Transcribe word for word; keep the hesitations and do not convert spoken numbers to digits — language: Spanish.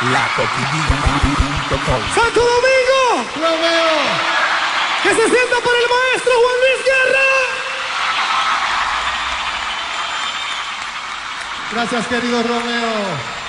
La Coquimilla. ¡Santo Domingo! ¡Romeo! ¡Que se sienta por el maestro Juan Luis Guerra! Gracias, querido Romeo.